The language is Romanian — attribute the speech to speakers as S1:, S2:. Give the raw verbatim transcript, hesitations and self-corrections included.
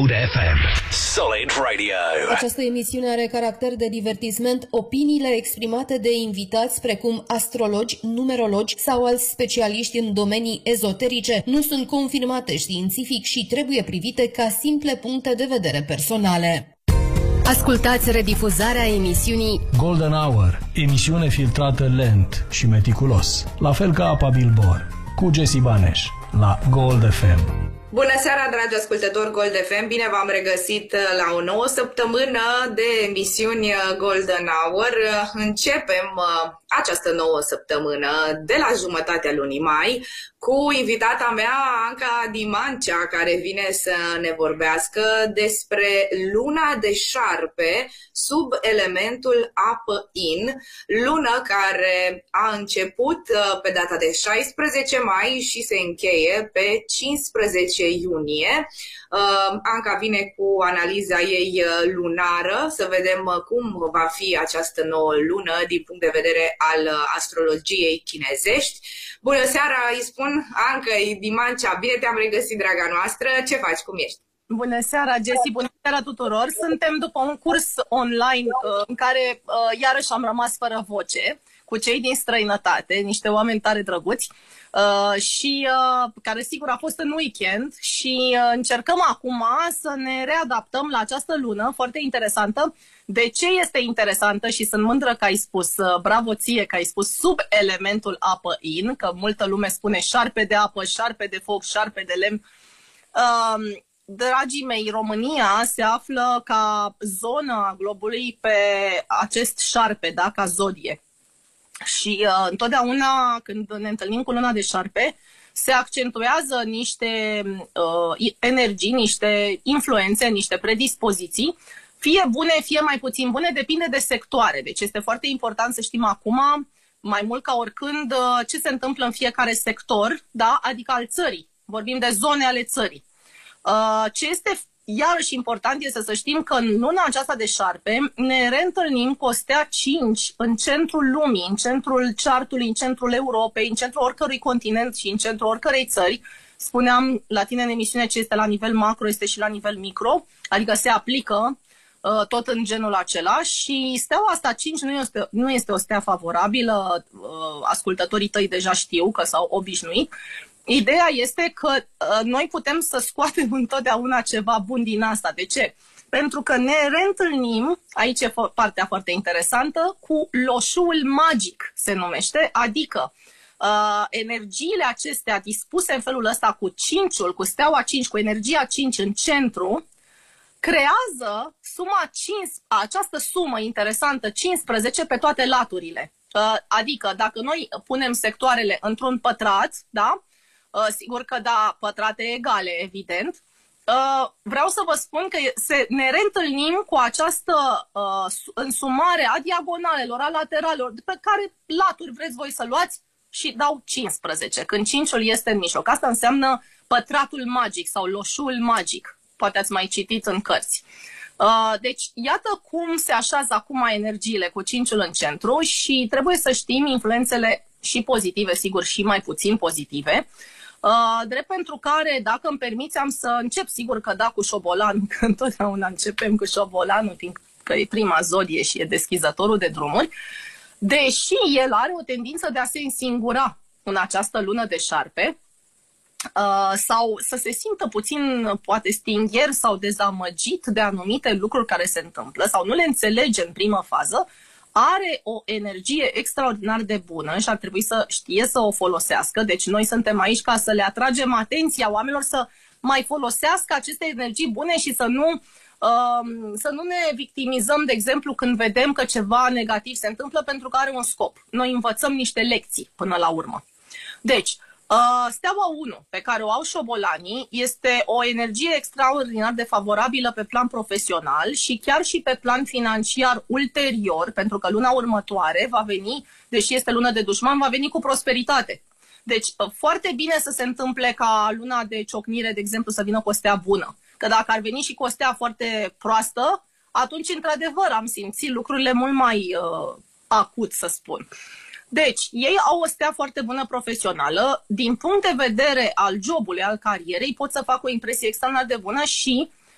S1: Gold F M. Solid Radio.
S2: Această emisiune are caracter de divertisment. Opiniile exprimate de invitați, precum astrologi, numerologi sau alți specialiști în domenii ezoterice, nu sunt confirmate științific și trebuie privite ca simple puncte de vedere personale.
S3: Ascultați redifuzarea emisiunii
S4: Golden Hour, emisiune filtrată lent și meticulos, la fel ca apa Bilbor, cu Jesse Baneș, la Gold F M.
S5: Bună seara, dragi ascultători Gold F M! Bine v-am regăsit la o nouă săptămână de emisiuni Golden Hour. Începem această nouă săptămână de la jumătatea lunii mai cu invitata mea, Anca Dimancea, care vine să ne vorbească despre luna de șarpe sub elementul apă-in, lună care a început pe data de șaisprezece mai și se încheie pe cincisprezece iunie. Anca vine cu analiza ei lunară, să vedem cum va fi această nouă lună din punct de vedere al astrologiei chinezești. Bună seara, îi spun Anca Dimancea, bine te-am regăsit, draga noastră, ce faci, cum ești?
S6: Bună seara, Jesse, bună seara tuturor! Suntem după un curs online în care iarăși am rămas fără voce, cu cei din străinătate, niște oameni tare drăguți, Uh, și uh, care sigur a fost în weekend și uh, încercăm acum să ne readaptăm la această lună foarte interesantă. De ce este interesantă și sunt mândră că ai spus, uh, bravo ție că ai spus sub elementul apă-in, că multă lume spune șarpe de apă, șarpe de foc, șarpe de lemn. Uh, dragii mei, România se află ca zonă a globului pe acest șarpe, da, ca zodie. Și uh, întotdeauna când ne întâlnim cu luna de șarpe, se accentuează niște uh, energii, niște influențe, niște predispoziții, fie bune, fie mai puțin bune, depinde de sectoare. Deci este foarte important să știm acum, mai mult ca oricând, uh, ce se întâmplă în fiecare sector, da? Adică al țării. Vorbim de zone ale țării. Uh, ce este iarăși important este să știm că în luna aceasta de șarpe ne reîntâlnim cu o stea cinci în centrul lumii, în centrul chartului, în centrul Europei, în centrul oricărui continent și în centrul oricărei țări. Spuneam la tine în emisiune ce este la nivel macro, este și la nivel micro, adică se aplică uh, tot în genul acela și steaua asta cinci nu este, nu este o stea favorabilă, uh, ascultătorii tăi deja știu că s-au obișnuit. Ideea este că uh, noi putem să scoatem întotdeauna ceva bun din asta. De ce? Pentru că ne reîntâlnim, aici e partea foarte interesantă, cu loșul magic, se numește, adică uh, energiile acestea dispuse în felul ăsta cu cinciul, cu steaua cinci, cu energia cinci în centru, creează suma cinci, această sumă interesantă, cincisprezece, pe toate laturile. Uh, adică dacă noi punem sectoarele într-un pătrat, da? Uh, sigur că da, pătrate egale, evident. Uh, vreau să vă spun că se, ne reîntâlnim cu această uh, însumare a diagonalelor, a lateralelor, pe care laturi vreți voi să luați și dau cincisprezece, când cinciul este în mijloc. Asta înseamnă pătratul magic sau loșul magic. Poate ați mai citit în cărți. Uh, deci, iată cum se așează acum energiile cu cinciul în centru și trebuie să știm influențele și pozitive, sigur, și mai puțin pozitive. Uh, drept pentru care, dacă îmi permiți, am să încep, sigur că da, cu șobolanul, că întotdeauna începem cu șobolanul, fiindcă e prima zodie și e deschizătorul de drumuri, deși el are o tendință de a se însingura în această lună de șarpe, uh, sau să se simtă puțin, poate, stingher sau dezamăgit de anumite lucruri care se întâmplă, sau nu le înțelege în primă fază, are o energie extraordinar de bună și ar trebui să știe să o folosească. Deci noi suntem aici ca să le atragem atenția oamenilor să mai folosească aceste energii bune și să nu, uh, să nu ne victimizăm, de exemplu, când vedem că ceva negativ se întâmplă, pentru că are un scop. Noi învățăm niște lecții până la urmă. Deci, Uh, steaua unu, pe care o au șobolanii, este o energie extraordinar de favorabilă pe plan profesional și chiar și pe plan financiar ulterior, pentru că luna următoare va veni, deși este lună de dușman, va veni cu prosperitate. Deci, uh, foarte bine să se întâmple ca luna de ciocnire, de exemplu, să vină cu o stea bună. Că dacă ar veni și cu o stea foarte proastă, atunci, într-adevăr, am simțit lucrurile mult mai uh, acut, să spun. Deci, ei au o stea foarte bună profesională. Din punct de vedere al jobului, al carierei, pot să fac o impresie extraordinar de bună și